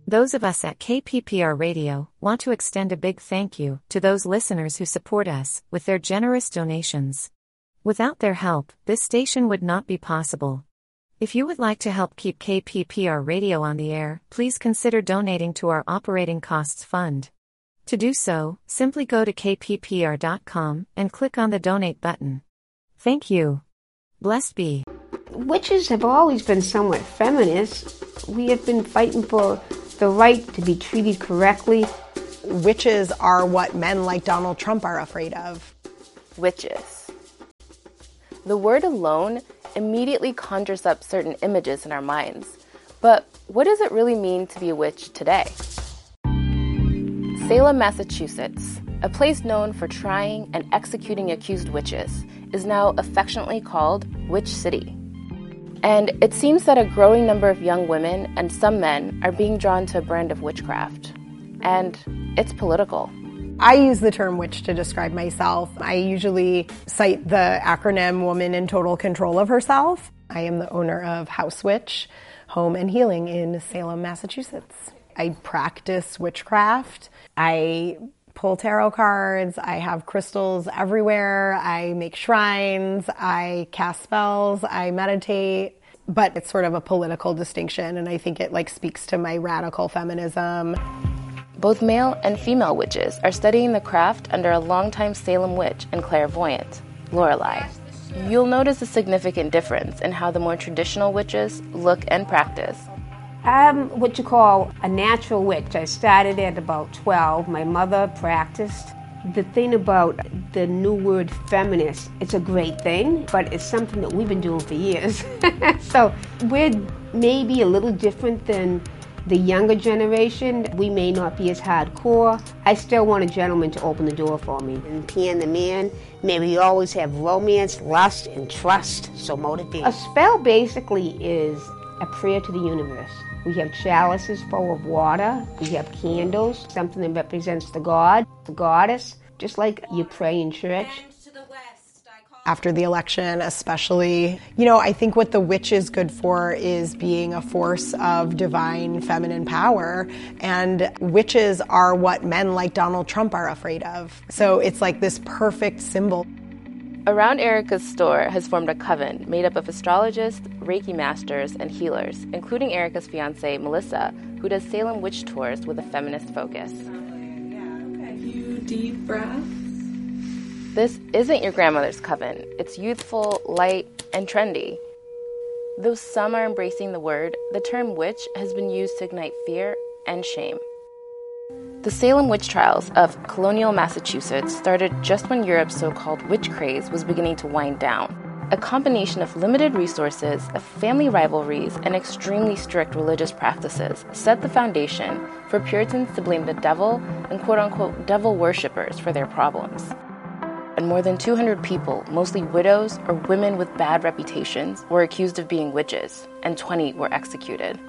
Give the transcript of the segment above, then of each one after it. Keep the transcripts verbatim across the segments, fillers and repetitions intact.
Those of us at K P P R Radio want to extend a big thank you to those listeners who support us with their generous donations. Without their help, this station would not be possible. If you would like to help keep K P P R Radio on the air, please consider donating to our operating costs fund. To do so, simply go to k p p r dot com and click on the donate button. Thank you. Blessed be. Witches have always been somewhat feminist. We have been fighting for the right to be treated correctly. Witches are what men like Donald Trump are afraid of. Witches. The word alone immediately conjures up certain images in our minds. But what does it really mean to be a witch today? Salem, Massachusetts, a place known for trying and executing accused witches, is now affectionately called Witch City. And it seems that a growing number of young women and some men are being drawn to a brand of witchcraft. And it's political. I use the term witch to describe myself. I usually cite the acronym Woman in Total Control of Herself. I am the owner of House Witch Home and Healing in Salem, Massachusetts. I practice witchcraft. I pull tarot cards. I have crystals everywhere. I make shrines. I cast spells. I meditate. But it's sort of a political distinction, and I think it like speaks to my radical feminism. Both male and female witches are studying the craft under a longtime Salem witch and clairvoyant, Lorelei. You'll notice a significant difference in how the more traditional witches look and practice. I'm what you call a natural witch. I started at about twelve. My mother practiced. The thing about the new word feminist, it's a great thing, but it's something that we've been doing for years. So we're maybe a little different than the younger generation. We may not be as hardcore. I still want a gentleman to open the door for me. And Pan the man, may we always have romance, lust, and trust, so motivate. A spell basically is a prayer to the universe. We have chalices full of water. We have candles, something that represents the god, the goddess, just like you pray in church. After the election, especially, you know, I think what the witch is good for is being a force of divine feminine power. And witches are what men like Donald Trump are afraid of. So it's like this perfect symbol. Around Erica's store has formed a coven made up of astrologists, Reiki masters, and healers, including Erica's fiancée, Melissa, who does Salem witch tours with a feminist focus. A few deep breaths. This isn't your grandmother's coven. It's youthful, light, and trendy. Though some are embracing the word, the term witch has been used to ignite fear and shame. The Salem witch trials of colonial Massachusetts started just when Europe's so-called witch craze was beginning to wind down. A combination of limited resources, of family rivalries, and extremely strict religious practices set the foundation for Puritans to blame the devil and quote-unquote devil worshippers for their problems. And more than two hundred people, mostly widows or women with bad reputations, were accused of being witches, and twenty were executed.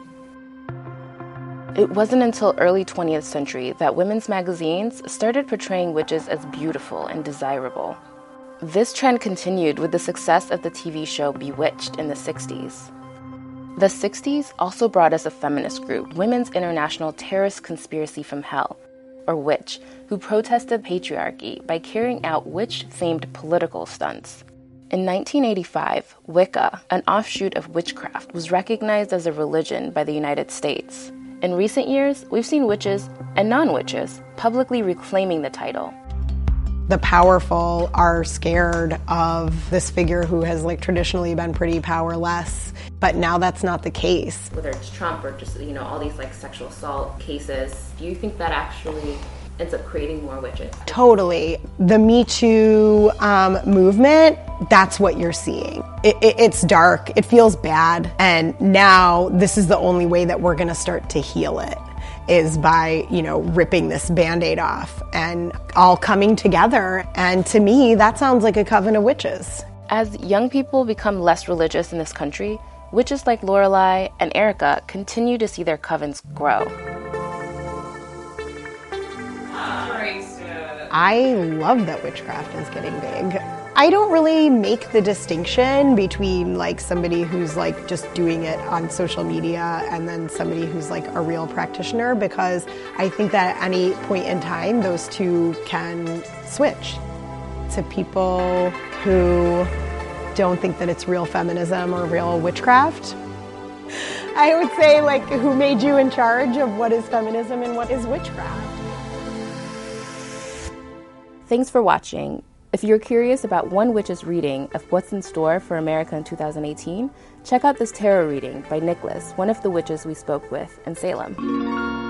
It wasn't until early twentieth century that women's magazines started portraying witches as beautiful and desirable. This trend continued with the success of the T V show Bewitched in the sixties. The sixties also brought us a feminist group, Women's International Terrorist Conspiracy from Hell, or WITCH, who protested patriarchy by carrying out witch-themed political stunts. In nineteen eighty-five, Wicca, an offshoot of witchcraft, was recognized as a religion by the United States. In recent years, we've seen witches and non-witches publicly reclaiming the title. The powerful are scared of this figure who has like traditionally been pretty powerless, but now that's not the case. Whether it's Trump or just, you know, all these like sexual assault cases, do you think that actually ends up creating more witches? Totally. The Me Too um, movement, that's what you're seeing. It, it, it's dark, it feels bad, and now this is the only way that we're gonna start to heal it, is by, you know, ripping this Band-Aid off and all coming together. And to me, that sounds like a coven of witches. As young people become less religious in this country, witches like Lorelei and Erica continue to see their covens grow. I love that witchcraft is getting big. I don't really make the distinction between like somebody who's like just doing it on social media and then somebody who's like a real practitioner, because I think that at any point in time those two can switch. To people who don't think that it's real feminism or real witchcraft, I would say, like, who made you in charge of what is feminism and what is witchcraft? Thanks for watching. If you're curious about one witch's reading of what's in store for America in two thousand eighteen, check out this tarot reading by Nicholas, one of the witches we spoke with in Salem.